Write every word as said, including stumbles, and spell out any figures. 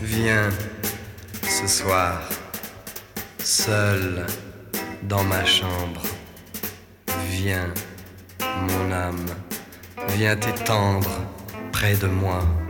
Viens ce soir, seul dans ma chambre. Viens, mon âme, viens t'étendre près de moi.